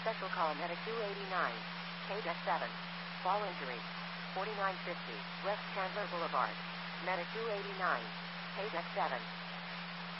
Special call Medic 289. KDEC 7. Fall injury. 4950. West Chandler Boulevard. Medic 289. KDEC 7.